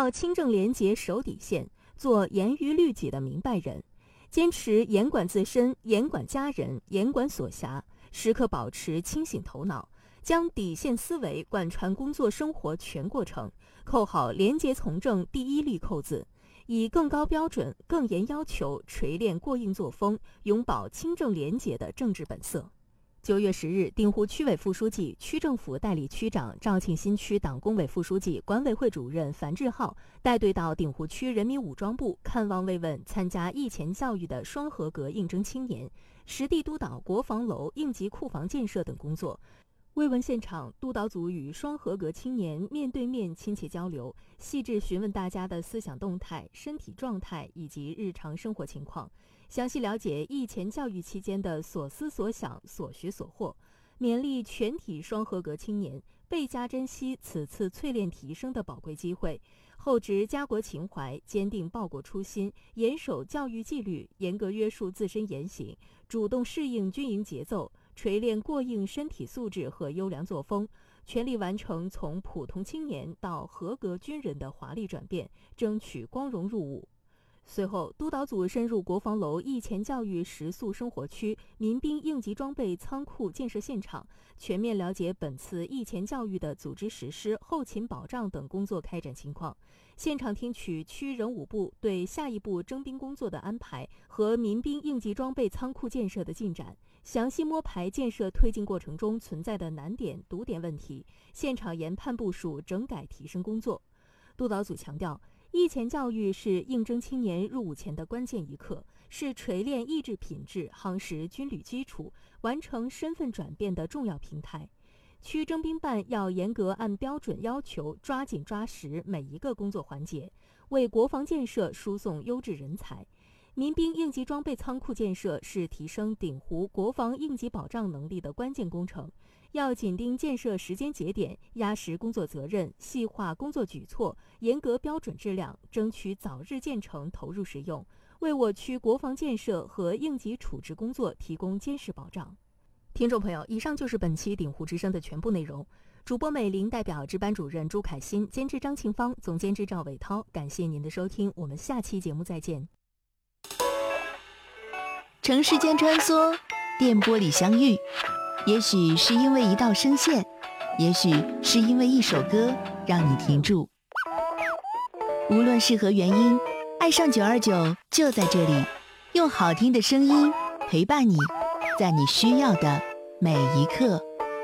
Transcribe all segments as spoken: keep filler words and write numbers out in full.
要清正廉洁守底线，做严于律己的明白人，坚持严管自身、严管家人、严管所辖，时刻保持清醒头脑，将底线思维贯穿工作生活全过程，扣好廉洁从政第一粒扣子，以更高标准、更严要求锤炼过硬作风，永葆清正廉洁的政治本色。九月十日，鼎湖区委副书记、区政府代理区长、肇庆新区党工委副书记、管委会主任樊志浩带队到鼎湖区人民武装部看望慰问参加役前教育的双合格应征青年，实地督导国防楼应急库房建设等工作。慰问现场，督导组与双合格青年面对面亲切交流，细致询问大家的思想动态、身体状态以及日常生活情况，详细了解役前教育期间的所思所想、所学所获，勉励全体双合格青年倍加珍惜此次淬炼提升的宝贵机会，厚植家国情怀，坚定报国初心，严守教育纪律，严格约束自身言行，主动适应军营节奏，锤炼过硬身体素质和优良作风，全力完成从普通青年到合格军人的华丽转变，争取光荣入伍。随后，督导组深入国防楼役前教育食宿生活区民兵应急装备仓库建设现场，全面了解本次役前教育的组织实施、后勤保障等工作开展情况，现场听取区人武部对下一步征兵工作的安排和民兵应急装备仓库建设的进展，详细摸排建设推进过程中存在的难点、堵点问题，现场研判部署整改提升工作。督导组强调，役前教育是应征青年入伍前的关键一课，是锤炼意志品质、夯实军旅基础、完成身份转变的重要平台。区征兵办要严格按标准要求，抓紧抓实每一个工作环节，为国防建设输送优质人才。民兵应急装备仓库建设是提升鼎湖国防应急保障能力的关键工程，要紧盯建设时间节点，压实工作责任，细化工作举措，严格标准质量，争取早日建成投入使用，为我区国防建设和应急处置工作提供坚实保障。听众朋友，以上就是本期鼎湖之声的全部内容。主播美玲代表值班主任朱凯欣，监制张庆芳，总监制赵伟涛，感谢您的收听，我们下期节目再见。 城市间穿梭，电波里相遇，也许是因为一道声线，也许是因为一首歌让你停住。无论是何原因，爱上九二九就在这里，用好听的声音陪伴你，在你需要的每一刻。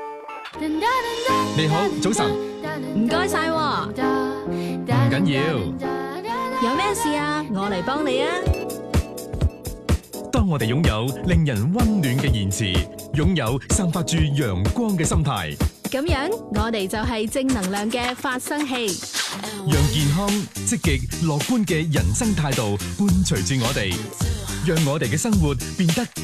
你好，早晨。 唔該晒喎。 唔緊要。 有咩事啊？我嚟幫你啊。 當我哋擁有令人溫暖嘅言辭，擁有散發住陽光嘅心態， 咁樣我哋就係正能量嘅發生器， 讓健康、積極、樂觀嘅人生態度伴隨住我哋，讓我哋嘅生活變得